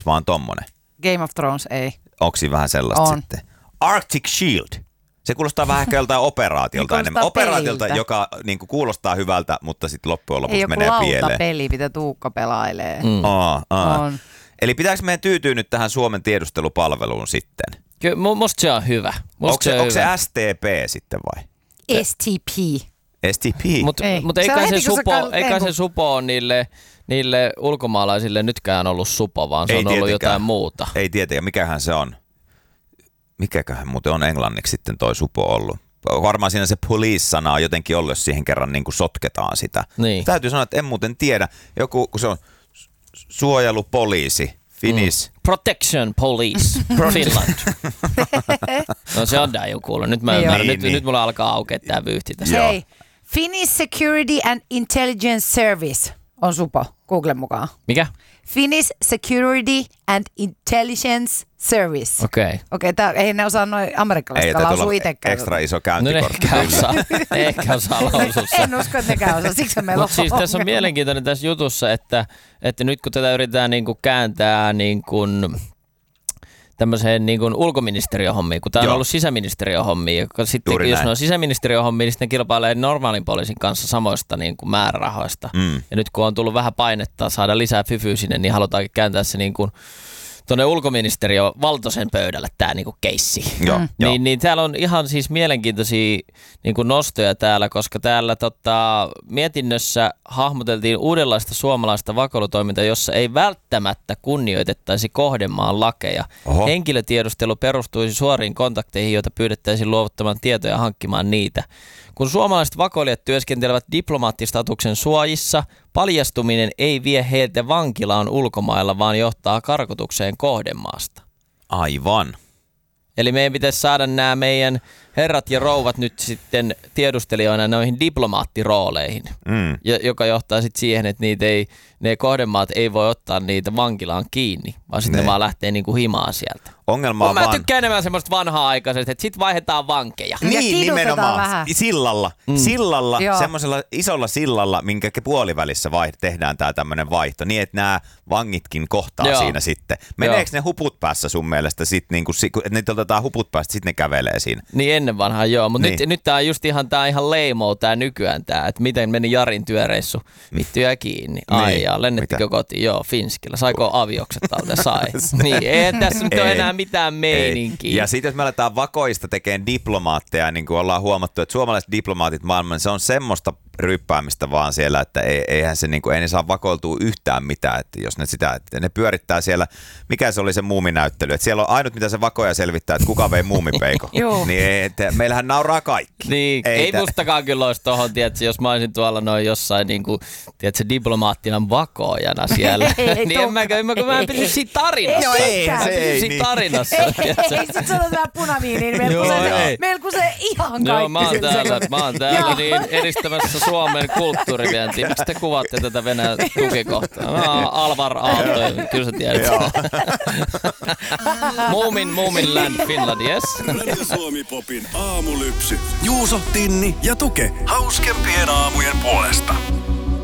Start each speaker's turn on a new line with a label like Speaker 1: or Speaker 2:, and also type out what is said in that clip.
Speaker 1: vaan tommonen.
Speaker 2: Game of Thrones ei.
Speaker 1: Onko siinä vähän sellaista
Speaker 2: on.
Speaker 1: sitten? Arctic Shield. Se kuulostaa vähän ehkä joltain operaatiolta enemmän. Operaatiolta, joka niin kuin kuulostaa hyvältä, mutta sitten loppujen lopuksi menee pieleen.
Speaker 2: Ei joku lautapeli, mitä Tuukka pelailee.
Speaker 1: On. Eli pitääkö meidän tyytyä nyt tähän Suomen tiedustelupalveluun sitten?
Speaker 3: Kyllä, musta se on hyvä.
Speaker 1: Onko se STP sitten vai?
Speaker 2: STP.
Speaker 1: STP?
Speaker 3: Mutta eikä se supo on niille ulkomaalaisille nytkään ollut supo, vaan se on ollut jotain muuta.
Speaker 1: Ei tietenkään. Mikähän se on? Mikäköhän muuten on englanniksi sitten toi supo ollut? Varmaan siinä se police-sana on jotenkin ollut, jos siihen kerran niin kuin sotketaan sitä.
Speaker 3: Niin.
Speaker 1: Täytyy sanoa, että en muuten tiedä. Joku, kun se on suojelupoliisi. Finnish.
Speaker 3: Protection Police Finland. No se on jo kuullut. Nyt mä ymmärrän. Nyt mulla alkaa aukea tää vyyhti tässä.
Speaker 2: Hei, Finnish Security and Intelligence Service on supo Googlen mukaan.
Speaker 3: Mikä?
Speaker 2: Finnish Security and Intelligence Service.
Speaker 3: Okei.
Speaker 2: Ei ne osaa noin amerikkalaiset lausua itsekään.
Speaker 1: Ekstra iso käyntikortti.
Speaker 3: Ehkä osaa lausua.
Speaker 2: En usko, että nekään osaa. Siksi meillä on
Speaker 3: siis tässä on mielenkiintoinen tässä jutussa, että nyt kun tätä yritetään niin kuin kääntää niin kuin tämmöiseen niin kuin ulkoministeriön hommiin, kun tämä on ollut sisäministeriön hommiin, joka sitten jos ne on sisäministeriön hommiin, niin sitten ne kilpailee normaalin poliisin kanssa samoista niin kuin määrärahoista. Ja nyt kun on tullut vähän painetta saada lisää fyfyä sinne, niin halutaankin kääntää se niin kuin tuonne ulkoministeriön valtoisen pöydälle tämä niinku keissi. Niin täällä on ihan siis mielenkiintoisia niinku nostoja täällä, koska täällä mietinnössä hahmoteltiin uudenlaista suomalaista vakoilutoimintaa, jossa ei välttämättä kunnioitettaisi kohdemaan lakeja. Oho. Henkilötiedustelu perustuisi suoriin kontakteihin, joita pyydettäisiin luovuttamaan tietoja ja hankkimaan niitä. Kun suomalaiset vakoilijat työskentelevät diplomaattistatuksen suojissa, paljastuminen ei vie heiltä vankilaan ulkomailla, vaan johtaa karkotukseen kohdemaasta.
Speaker 1: Aivan.
Speaker 3: Eli meidän pitäisi saada nämä meidän herrat ja rouvat nyt sitten tiedustelijoina noihin diplomaattirooleihin, joka johtaa sitten siihen, että ne kohdemaat ei voi ottaa niitä vankilaan kiinni, vaan sitten ne vaan lähtee niinku himaan sieltä.
Speaker 1: Ongelma on
Speaker 3: mä tykkään enemmän semmoista vanhaa-aikaisesta, että sit vaihdetaan vankeja.
Speaker 1: Niin, nimenomaan. Vähän. Sillalla, semmoisella isolla sillalla, minkä puolivälissä tehdään tää tämmönen vaihto, niin että nämä vangitkin kohtaa siinä sitten. Meneekö ne huput päässä sun mielestä sitten, niinku, että niitä otetaan huput päästä, sitten ne kävelee siinä?
Speaker 3: Niin ennen vanhaan joo, mutta nyt tää on just ihan leimo tää nykyään tää, että miten meni Jarin työreissu, vittuja kiinni. Ai jaa, lennettikö kotiin? Joo, Finskillä. Saiko aviokset talteen? Sai. Niin, ei tässä nyt ole enää mitään meininkiä.
Speaker 1: Ja sitten jos me aletaan vakoista tekemään diplomaatteja, niin kuin ollaan huomattu, että suomalaiset diplomaatit maailman, se on semmoista ryppäämistä vaan siellä, että eihän se niin kuin, ei ne saa vakoiltua yhtään mitään, että jos että ne pyörittää siellä, mikä se oli se muuminäyttely, että siellä on ainut mitä se vakoja selvittää, että kuka vei muumipeikon. Niin meillähän nauraa kaikki.
Speaker 3: Niin, ei mustakaan kyllä olisi tohon, tiedätkö, jos mä olisin tuolla noin jossain niin kuin, tiedätkö, diplomaattina vakoojana siellä, niin mä en pysy siinä tarinassa. Siinä tarinassa.
Speaker 2: Ei sit sanotaan vähän punaviiniin, meillä kun se ihan kaikki.
Speaker 3: Joo, mä oon täällä niin edistämässä Suomen kulttuurivientiä. Miksi te kuvaatte tätä Venäjän tukikohtaa? Alvar Aalto, kyllä sä tiedät. Moomin Land Finland, yes.
Speaker 4: Radio Suomi Popin aamulypsy. Juuso, Tinni ja Tuke. Hauskempien aamujen puolesta.